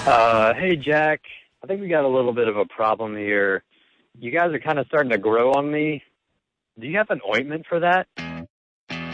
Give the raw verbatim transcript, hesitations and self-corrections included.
Uh, hey, Jack. I think we got a little bit of a problem here. You guys are kind of starting to grow on me. Do you have an ointment for that?